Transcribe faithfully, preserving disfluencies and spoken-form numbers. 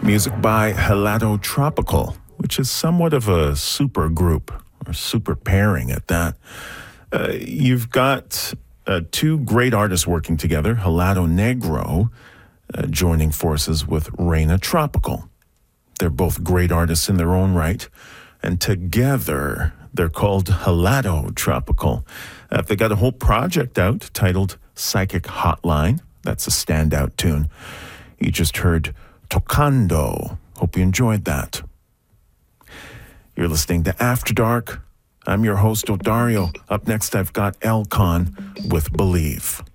Music by Helado Tropical, which is somewhat of a super group, or super pairing at that. Uh, you've got uh, two great artists working together, Helado Negro uh, joining forces with Reina Tropical. They're both great artists in their own right, and together they're called Helado Tropical. Uh, they got a whole project out titled Psychic Hotline. That's a standout tune. You just heard Tocando. Hope you enjoyed that. You're listening to After Dark. I'm your host, Odario. Up next, I've got Elcon with Believe.